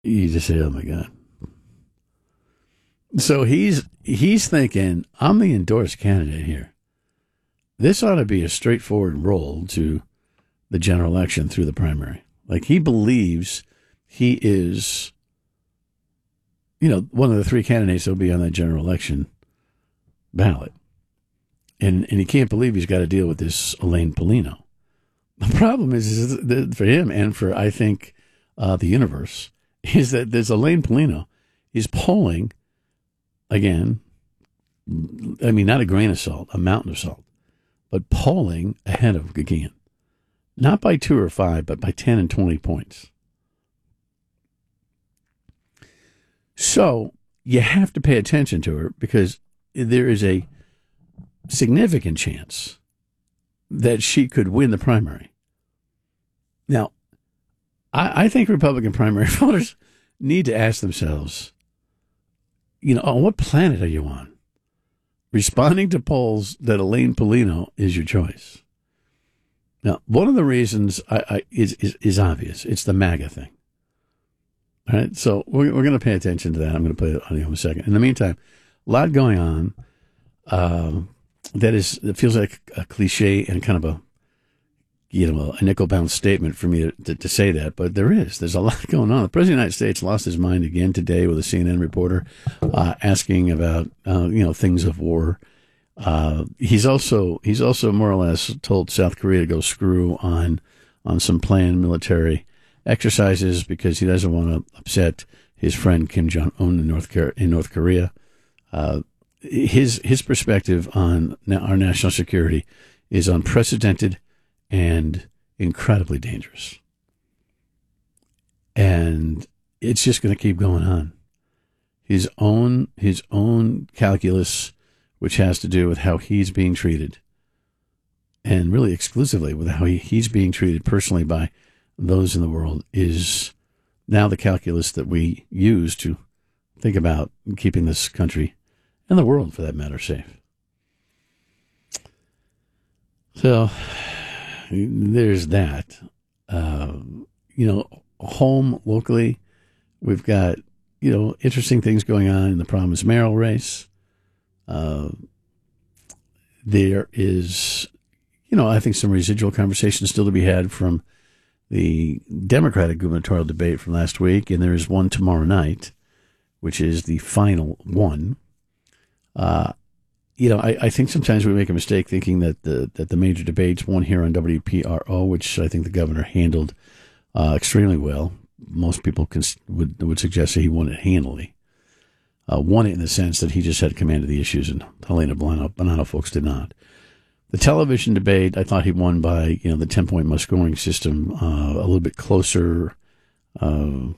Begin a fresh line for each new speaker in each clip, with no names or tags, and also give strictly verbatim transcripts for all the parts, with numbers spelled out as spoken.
You just say, "Oh my God." So he's he's thinking, I'm the endorsed candidate here. This ought to be a straightforward roll to the general election through the primary. Like, he believes he is, you know, one of the three candidates that will be on that general election ballot. And and he can't believe he's got to deal with this Elaine Paulino. The problem is, is that for him and for, I think, uh, the universe, is that this Elaine Paulino is polling, again, I mean, not a grain of salt, a mountain of salt, but polling ahead of Gagin. Not by two or five, but by ten and twenty points. So you have to pay attention to her, because there is a significant chance that she could win the primary. Now, I, I think Republican primary voters need to ask themselves, you know, on what planet are you on? Responding to polls that Elaine Paulino is your choice. Now, one of the reasons I, I, is, is is obvious. It's the MAGA thing. All right, so we're, we're going to pay attention to that. I'm going to play the audio in a second. In the meantime, a lot going on. Um, that is, it feels like a cliche and kind of a, you know, a nickel-bound statement for me to, to, to say that, but there is. There's a lot going on. The President of the United States lost his mind again today with a C N N reporter uh, asking about, uh, you know, things of war. Uh, he's also he's also more or less told South Korea to go screw on on some planned military exercises because he doesn't want to upset his friend Kim Jong-un in North in North Korea. Uh, his his perspective on our national security is unprecedented and incredibly dangerous, and it's just going to keep going on. His own his own calculus, which has to do with how he's being treated, and really exclusively with how he, he's being treated personally by those in the world, is now the calculus that we use to think about keeping this country, and the world for that matter, safe. So there's that. Uh, you know, home locally, we've got, you know, interesting things going on in the Promise mayoral race. Uh, there is, you know, I think some residual conversation still to be had from the Democratic gubernatorial debate from last week, and there is one tomorrow night, which is the final one. Uh, you know, I, I think sometimes we make a mistake thinking that the that the major debates won here on W P R O, which I think the governor handled uh, extremely well. Most people can, would would suggest that he won it handily. Uh, won it in the sense that he just had command of the issues, and Helena Bonanno folks did not. The television debate, I thought he won by, you know, the ten-point must scoring system, uh, a little bit closer. Uh,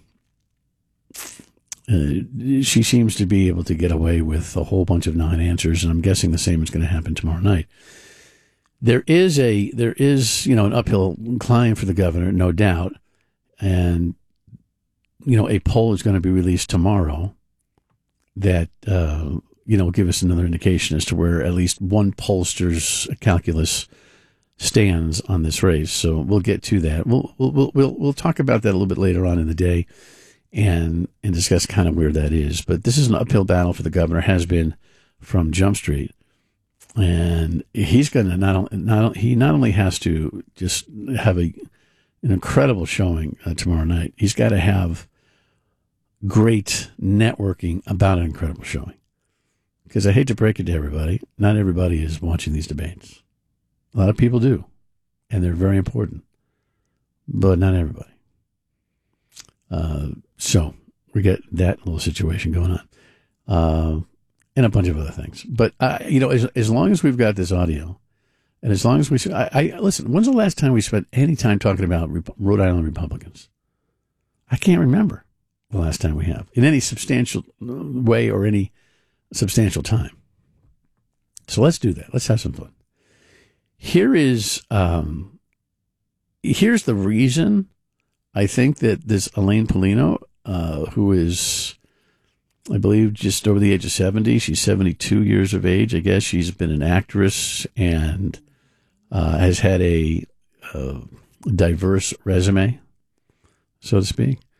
uh, she seems to be able to get away with a whole bunch of non-answers, and I'm guessing the same is going to happen tomorrow night. There is a, there is, you know, an uphill climb for the governor, no doubt, and, you know, a poll is going to be released tomorrow that, uh, you know, will give us another indication as to where at least one pollster's calculus stands on this race. So we'll get to that. We'll we'll we'll we'll talk about that a little bit later on in the day, and and discuss kind of where that is. But this is an uphill battle for the governor, has been from Jump Street, and he's going to not only not he not only has to just have a an incredible showing uh, tomorrow night. He's got to have great networking about an incredible showing. Because I hate to break it to everybody, not everybody is watching these debates. A lot of people do, and they're very important, but not everybody. Uh, so we get that little situation going on, uh, and a bunch of other things. But uh, you know, as as long as we've got this audio, and as long as we, I, I listen. When's the last time we spent any time talking about Rep- Rhode Island Republicans? I can't remember the last time we have in any substantial way or any substantial time. So let's do that. Let's have some fun. Here is, um, here's the reason I think that this Elaine Paulino, uh, who is, I believe, just over the age of seventy, she's seventy-two years of age. I guess she's been an actress and uh, has had a uh, diverse resume, so to speak.